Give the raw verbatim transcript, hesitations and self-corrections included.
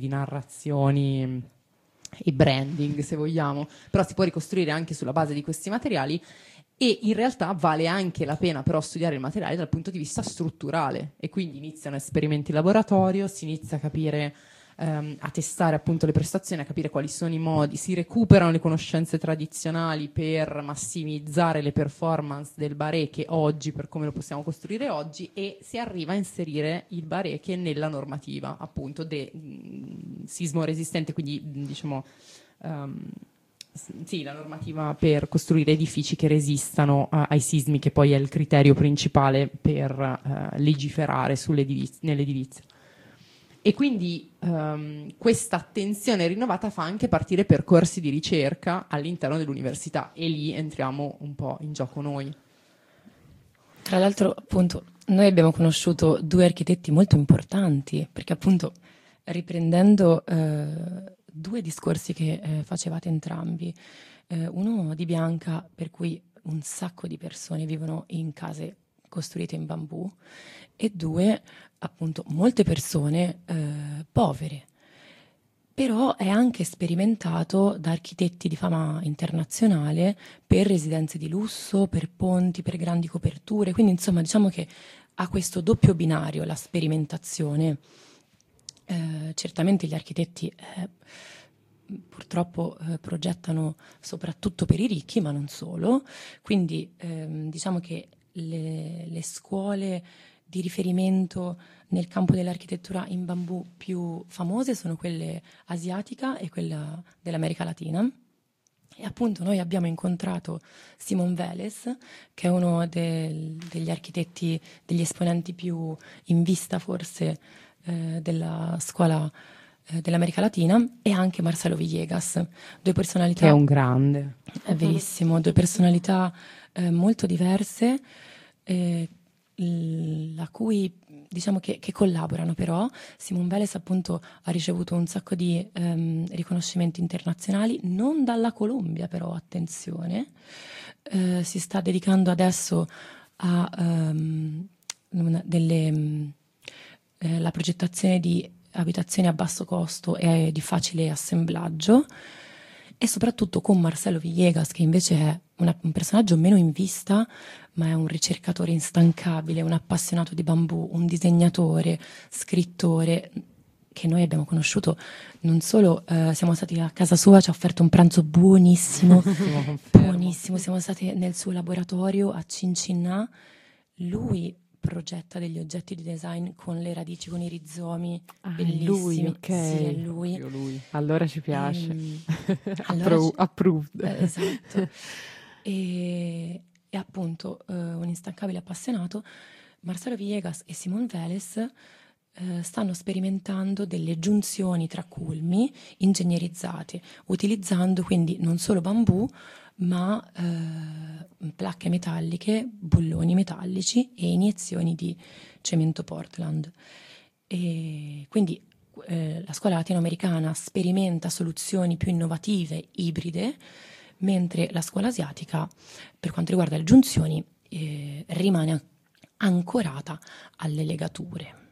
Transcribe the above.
di narrazioni e branding, se vogliamo, però si può ricostruire anche sulla base di questi materiali. E in realtà vale anche la pena però studiare il materiale dal punto di vista strutturale, e quindi iniziano esperimenti in laboratorio, si inizia a capire, ehm, a testare appunto le prestazioni, a capire quali sono i modi, si recuperano le conoscenze tradizionali per massimizzare le performance del Bareche oggi, per come lo possiamo costruire oggi, e si arriva a inserire il Bareche nella normativa appunto de, mh, sismo resistente, quindi diciamo... Um, Sì, la normativa per costruire edifici che resistano uh, ai sismi, che poi è il criterio principale per uh, legiferare nell'edilizia. E quindi um, questa attenzione rinnovata fa anche partire percorsi di ricerca all'interno dell'università, e lì entriamo un po' in gioco noi. Tra l'altro, appunto, noi abbiamo conosciuto due architetti molto importanti, perché appunto, riprendendo eh, due discorsi che eh, facevate entrambi, eh, uno di Bianca, per cui un sacco di persone vivono in case costruite in bambù, e due, appunto, molte persone eh, povere. Però è anche sperimentato da architetti di fama internazionale per residenze di lusso, per ponti, per grandi coperture. Quindi, insomma, diciamo che ha questo doppio binario la sperimentazione. Eh, certamente gli architetti eh, purtroppo eh, progettano soprattutto per i ricchi, ma non solo. Quindi ehm, diciamo che le, le scuole di riferimento nel campo dell'architettura in bambù più famose sono quelle asiatica e quella dell'America Latina. E appunto noi abbiamo incontrato Simon Veles, che è uno del, degli architetti, degli esponenti più in vista forse eh, della scuola eh, dell'America Latina, e anche Marcelo Villegas, due personalità... Che è un grande. È verissimo, due personalità eh, molto diverse, eh, la cui diciamo che, che collaborano. Però Simon Veles appunto ha ricevuto un sacco di um, riconoscimenti internazionali, non dalla Columbia però, attenzione, uh, si sta dedicando adesso a um, delle, um, eh, la progettazione di abitazioni a basso costo e di facile assemblaggio, e soprattutto con Marcelo Villegas, che invece è una, un personaggio meno in vista, ma è un ricercatore instancabile, un appassionato di bambù, un disegnatore, scrittore, che noi abbiamo conosciuto. Non solo eh, siamo stati a casa sua, ci ha offerto un pranzo buonissimo, buonissimo, siamo stati nel suo laboratorio a Cincinnati. Lui progetta degli oggetti di design con le radici, con i rizomi, ah, bellissimi. Lui, ok. Sì, è lui. lui. Allora ci piace. Ehm, Appro- allora ci... approved. Eh, esatto. E, e appunto eh, un instancabile appassionato. Marcelo Villegas e Simon Veles eh, stanno sperimentando delle giunzioni tra culmi ingegnerizzate, utilizzando quindi non solo bambù, ma eh, placche metalliche, bulloni metallici e iniezioni di cemento Portland. E quindi eh, la scuola latinoamericana sperimenta soluzioni più innovative, ibride, mentre la scuola asiatica, per quanto riguarda le giunzioni, eh, rimane ancorata alle legature.